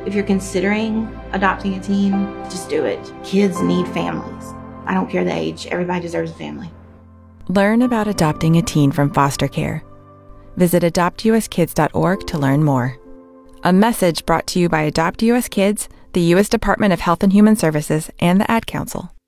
If you're considering adopting a teen, just do it. Kids need families. I don't care the age. Everybody deserves a family. Learn about adopting a teen from foster care. Visit adoptuskids.org to learn more. A message brought to you by Adopt US Kids, the U.S. Department of Health and Human Services, and the Ad Council.